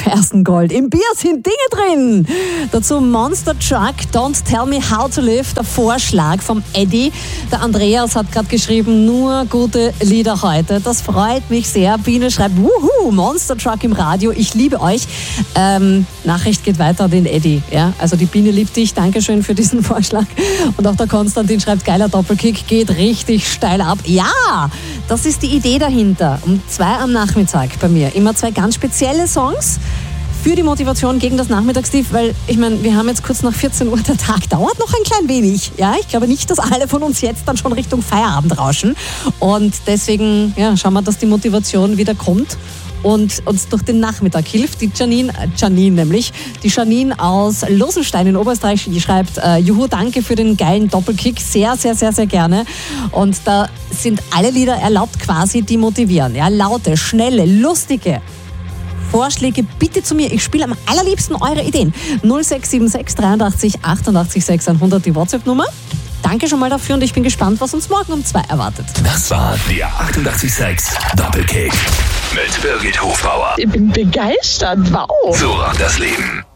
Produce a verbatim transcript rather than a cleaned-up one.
ersten Gold. Im Bier sind Dinge drin. Dazu Monster Truck, Don't Tell Me How to Live, der Vorschlag vom Eddie. Der Andreas hat gerade geschrieben, nur gute Lieder heute. Das freut mich sehr. Biene schreibt, wuhu, Monster Truck im Radio, ich liebe euch. Ähm, Nachricht geht weiter an den Eddie. Ja? Also die Biene liebt dich, Dankeschön für diesen Vorschlag. Und auch der Konstantin schreibt, geiler Doppelkick, geht richtig steil ab. Ja, das ist die Idee dahinter. Um zwei am Nachmittag bei mir. Immer zwei ganz spezielle Songs für die Motivation gegen das Nachmittagstief, weil ich meine, wir haben jetzt kurz nach vierzehn Uhr, der Tag dauert noch ein klein wenig. Ja, ich glaube nicht, dass alle von uns jetzt dann schon Richtung Feierabend rauschen. Und deswegen ja, schauen wir, dass die Motivation wieder kommt und uns durch den Nachmittag hilft. Die Janine, Janine nämlich, die Janine aus Losenstein in Oberösterreich, die schreibt, äh, juhu, danke für den geilen Doppelkick, sehr, sehr, sehr, sehr gerne. Und da sind alle Lieder erlaubt quasi, die motivieren. Ja, laute, schnelle, lustige Vorschläge bitte zu mir. Ich spiele am allerliebsten eure Ideen. null sechs sieben sechs dreiundachtzig achtundachtzig sechshundert die WhatsApp-Nummer. Danke schon mal dafür und ich bin gespannt, was uns morgen um zwei erwartet. Das war der achtundachtzig Komma sechs Doppelkick mit Birgit Hofbauer. Ich bin begeistert. Wow. So rockt das Leben.